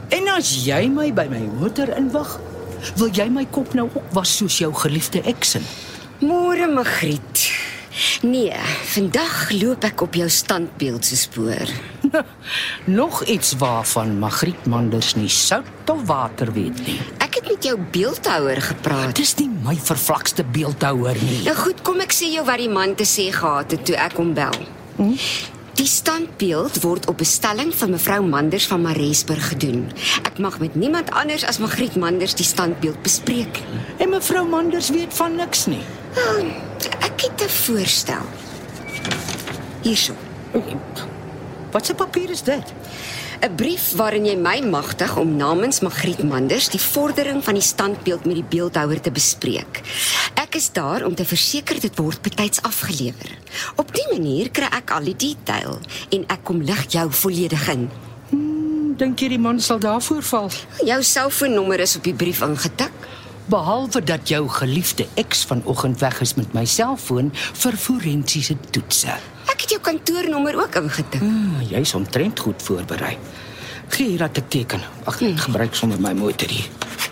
En as jy my by my motor inwag, wil jy my kop nou ook was soos jou geliefde eksin? Môre, Magriet. Nee, vandag loop ek op jou standbeeld se spoor. Nog iets waarvan Magriet Manders nie sout of water weet nie. Ek het met jou beeldhouer gepraat. Dis nie my vervlakste beeldhouer nie. Nou goed, kom ek sê jou wat die man te sê gehad het toe ek hom bel. Die standbeeld word op bestelling van mevrou Manders van Maresburg gedoen. Ek mag met niemand anders as Magriet Manders die standbeeld bespreek. En mevrou Manders weet van niks nie. Ek het 'n voorstel. Hierso. Wat 'n papier is dit? 'n Brief waarin jy my magtig om namens Magriet Manders die vordering van die standbeeld met die beeldhouer te bespreek. Ek is daar om te verseker dit word betyds afgelewer. Op die manier kry ek al die detail en ek kom lig jou volledig in. Dink jy die man sal daarvoor val? Jou selfoonnommer is op die brief ingetik. Behalwe dat jou geliefde eks vanoggend weg is met my selfoon vir forensiese toetse. Ek het jou kantoornommer ook ingetik. Jy's omtrent goed voorberei. Gee hier dat ek teken. Ag, ek gebruik sommer my motor hier.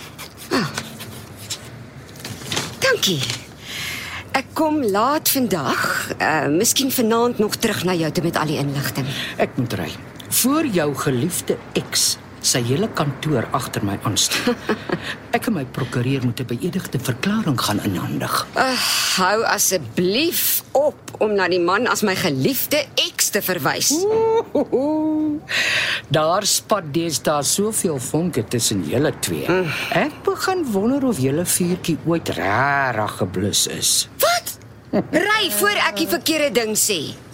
Dankie. Ek kom laat vandag, miskien vanaand nog terug na jou toe met al die inligting. Ek moet ry. Voor jou geliefde eks sy hele kantoor agter my aanstaan. Ek en my prokureur moet 'n beëdigde verklaring gaan inhandig. Hou asseblief op om na die man as my geliefde eks te verwys. Daar spat deesdae soveel vonke tussen julle twee. Ek begin wonder of julle vuurtjie ooit regtig geblus is. Wat? Ry voor ek die verkeerde ding sê.